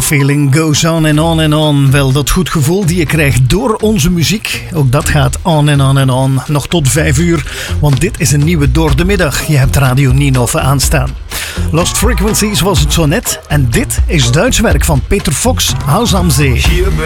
The feeling goes on and on and on. Wel, dat goed gevoel die je krijgt door onze muziek. Ook dat gaat on en on en on. Nog tot 5 uur, want dit is een nieuwe door de middag. Je hebt Radio Ninove aanstaan. Lost Frequencies was het zo net. En dit is Duits werk van Peter Fox, Haus am See.